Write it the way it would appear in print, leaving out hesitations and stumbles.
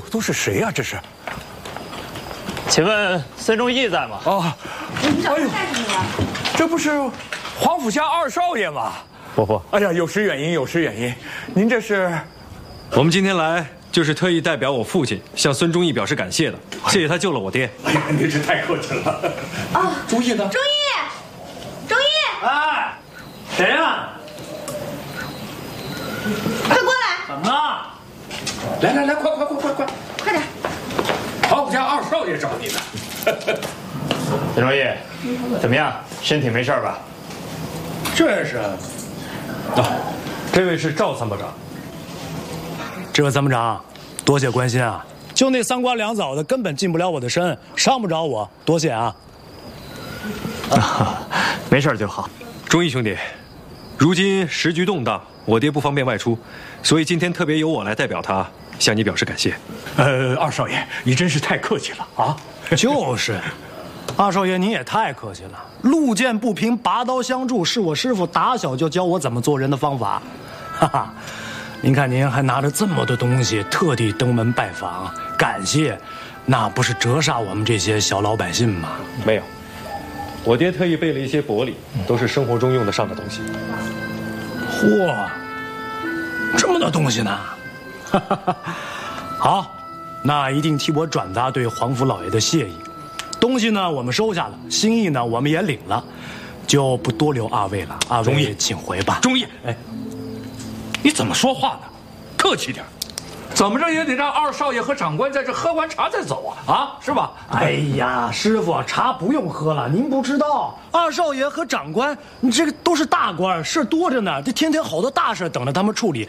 都是谁呀？这是？ 请问孙忠义在吗？ 哦， 你们找他干什么呀？ 这不是黄甫霞二少爷吗？ 伯父， 哎呀，有失远迎，有失远迎。您这是？ 我们今天来就是特意代表我父亲向孙忠义表示感谢的，谢谢他救了我爹。 哎呀，您这太客气了。啊，忠义呢？ 忠义，忠义， 哎，谁呀？ 快过来！ 怎么了？ 来，快！ 快点！ 黄甫霞二少爷找你呢。 孙忠义，怎么样？身体没事吧？ 这是。 这位是赵参谋长。 这位参谋长，多谢关心啊！就那三瓜两枣的，根本近不了我的身，伤不着我，多谢啊！ 没事就好。 忠义兄弟，如今时局动荡，我爹不方便外出，所以今天特别由我来代表他向你表示感谢。 二少爷，你真是太客气了啊！ 就是，二少爷您也太客气了。路见不平，拔刀相助，是我师傅打小就教我怎么做人的方法。哈哈，您看您还拿着这么多东西，特地登门拜访，感谢，那不是折煞我们这些小老百姓吗？ 没有，我爹特意备了一些薄礼，都是生活中用得上的东西。 嚯，这么多东西呢！好，那一定替我转达对黄甫老爷的谢意。东西呢，我们收下了，心意呢，我们也领了，就不多留二位了。二位请回吧。 忠义，哎，你怎么说话呢？客气点，怎么着也得让二少爷和长官在这喝完茶再走啊！啊，是吧？ 哎呀，师傅，茶不用喝了，您不知道，二少爷和长官，你这个都是大官，事多着呢，这天天好多大事等着他们处理。